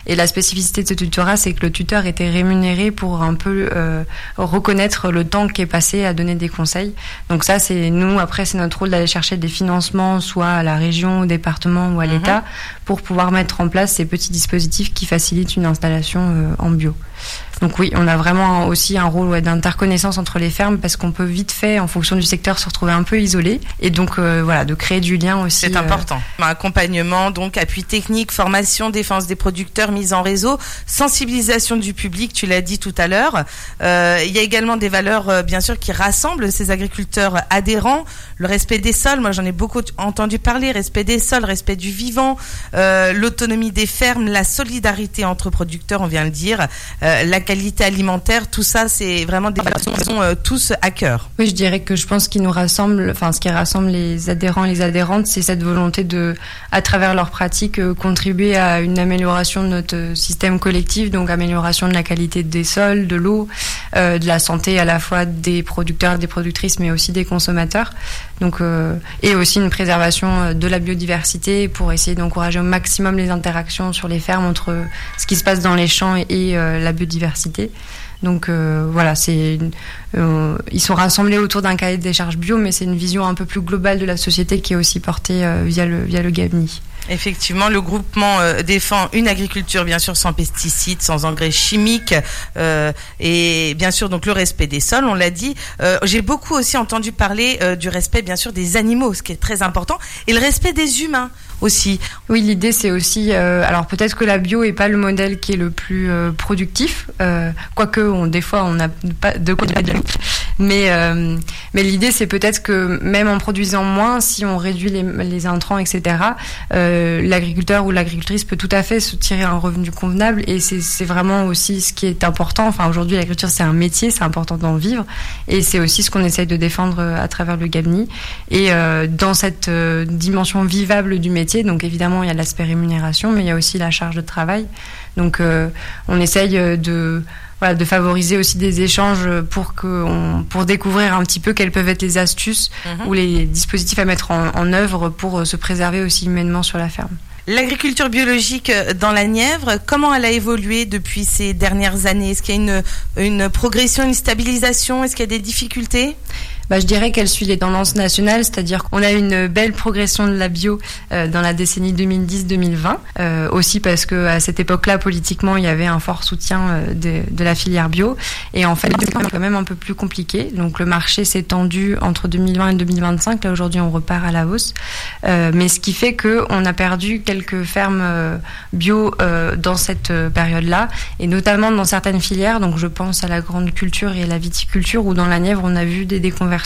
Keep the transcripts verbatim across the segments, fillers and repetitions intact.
Et la spécificité de ce tutorat, c'est que le tuteur était rémunéré pour un peu euh, reconnaître le temps qui est passé à donner des conseils. Donc ça, c'est nous, après, c'est notre rôle d'aller chercher des financements, soit à la région, au département ou à l'État, mmh. pour pouvoir mettre en place ces petits dispositifs qui facilitent une installation euh, en bio. Donc oui, on a vraiment aussi un rôle ouais, d'interconnaissance entre les fermes parce qu'on peut vite fait, en fonction du secteur, se retrouver un peu isolé et donc euh, voilà, de créer du lien aussi. C'est important. Euh... Accompagnement, donc appui technique, formation, défense des producteurs, mise en réseau, sensibilisation du public, tu l'as dit tout à l'heure. Euh, il y a également des valeurs, euh, bien sûr, qui rassemblent ces agriculteurs adhérents. Le respect des sols, moi j'en ai beaucoup entendu parler, respect des sols, respect du vivant, euh, l'autonomie des fermes, la solidarité entre producteurs, on vient de le dire, euh, la qualité alimentaire, tout ça, c'est vraiment des valeurs qui sont euh, tous à cœur. Oui, je dirais que je pense qu'il nous rassemble, enfin, ce qui rassemble les adhérents et les adhérentes, c'est cette volonté de, à travers leurs pratiques, euh, contribuer à une amélioration de notre système collectif, donc amélioration de la qualité des sols, de l'eau, euh, de la santé à la fois des producteurs, des productrices, mais aussi des consommateurs. Donc, euh, et aussi une préservation de la biodiversité pour essayer d'encourager au maximum les interactions sur les fermes entre ce qui se passe dans les champs et, et euh, la biodiversité. Donc euh, voilà, c'est euh, ils sont rassemblés autour d'un cahier des charges bio, mais c'est une vision un peu plus globale de la société qui est aussi portée euh, via le via le GABNI. Effectivement, le groupement euh, défend une agriculture bien sûr sans pesticides, sans engrais chimiques euh, et bien sûr donc le respect des sols, on l'a dit. Euh, j'ai beaucoup aussi entendu parler euh, du respect bien sûr des animaux, ce qui est très important, et le respect des humains aussi. Oui, l'idée c'est aussi, euh, alors peut-être que la bio est pas le modèle qui est le plus euh, productif, euh, quoique on, des fois on n'a pas de quoi dire, mais euh, mais l'idée c'est peut-être que même en produisant moins, si on réduit les, les intrants, et cetera. Euh, l'agriculteur ou l'agricultrice peut tout à fait se tirer un revenu convenable, et c'est, c'est vraiment aussi ce qui est important. Enfin, aujourd'hui, l'agriculture c'est un métier, c'est important d'en vivre, et c'est aussi ce qu'on essaye de défendre à travers le GABNI. Et euh, dans cette euh, dimension vivable du métier, donc évidemment il y a l'aspect rémunération, mais il y a aussi la charge de travail. Donc euh, on essaye de Voilà, de favoriser aussi des échanges pour que on, pour découvrir un petit peu quelles peuvent être les astuces mmh. ou les dispositifs à mettre en, en œuvre pour se préserver aussi humainement sur la ferme. L'agriculture biologique dans la Nièvre, comment elle a évolué depuis ces dernières années ? Est-ce qu'il y a une, une progression, une stabilisation ? Est-ce qu'il y a des difficultés ? Bah, je dirais qu'elle suit les tendances nationales, c'est-à-dire qu'on a une belle progression de la bio euh, dans la décennie deux mille dix deux mille vingt, euh, aussi parce que à cette époque-là, politiquement, il y avait un fort soutien euh, de, de la filière bio, et en fait, c'est quand même un peu plus compliqué. Donc le marché s'est tendu entre deux mille vingt et deux mille vingt-cinq. Là aujourd'hui, on repart à la hausse, euh, mais ce qui fait que on a perdu quelques fermes euh, bio euh, dans cette euh, période-là, et notamment dans certaines filières. Donc je pense à la grande culture et à la viticulture, où dans la Nièvre, on a vu des déconversions.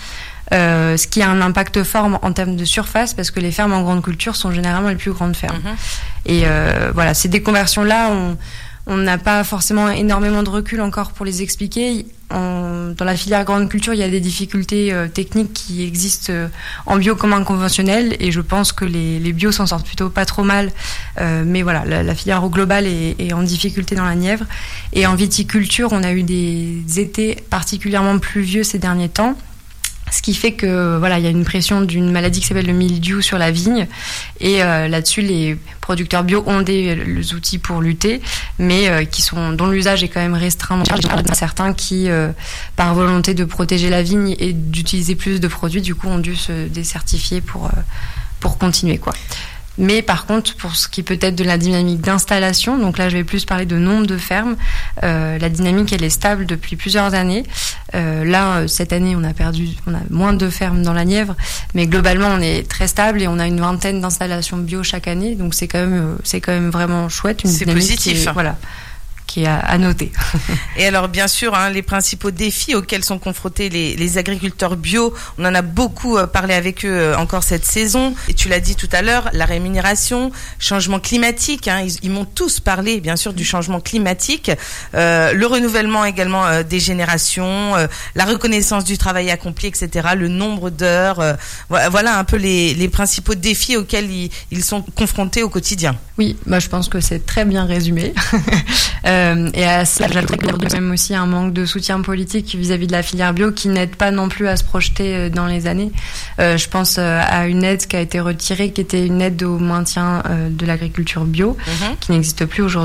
Euh, ce qui a un impact fort en termes de surface, parce que les fermes en grande culture sont généralement les plus grandes fermes. Mmh. Et euh, voilà, ces déconversions-là, on on n'a pas forcément énormément de recul encore pour les expliquer. En, dans la filière grande culture, il y a des difficultés euh, techniques qui existent euh, en bio comme en conventionnel, et je pense que les, les bios s'en sortent plutôt pas trop mal. Euh, mais voilà, la, la filière au global est, est en difficulté dans la Nièvre. Et en viticulture, on a eu des étés particulièrement pluvieux ces derniers temps. Ce qui fait que voilà, il y a une pression d'une maladie qui s'appelle le mildiou sur la vigne, et euh, là-dessus les producteurs bio ont des les outils pour lutter, mais euh, qui sont dont l'usage est quand même restreint. Il y en a certains qui, euh, par volonté de protéger la vigne et d'utiliser plus de produits, du coup ont dû se décertifier pour euh, pour continuer quoi. Mais par contre, pour ce qui peut être de la dynamique d'installation, donc là je vais plus parler de nombre de fermes, euh, la dynamique elle est stable depuis plusieurs années. Euh, là, cette année, on a perdu, on a moins de fermes dans la Nièvre, mais globalement on est très stable et on a une vingtaine d'installations bio chaque année, donc c'est quand même, c'est quand même vraiment chouette. Une c'est dynamique positif. Qui est, voilà. qui est à, à noter. Et alors, bien sûr, hein, les principaux défis auxquels sont confrontés les, les agriculteurs bio, on en a beaucoup euh, parlé avec eux euh, encore cette saison. Et tu l'as dit tout à l'heure, la rémunération, changement climatique, hein, ils, ils m'ont tous parlé, bien sûr, du changement climatique, euh, le renouvellement également euh, des générations, euh, la reconnaissance du travail accompli, et cetera, le nombre d'heures. Euh, voilà un peu les, les principaux défis auxquels ils, ils sont confrontés au quotidien. Oui, bah, je pense que c'est très bien résumé. euh, et à cela, j'ajouterais même aussi un manque de soutien politique vis-à-vis de la filière bio qui n'aide pas non plus à se projeter dans les années. Euh, je pense à une aide qui a été retirée, qui était une aide au maintien euh, de l'agriculture bio, mmh. qui n'existe plus aujourd'hui.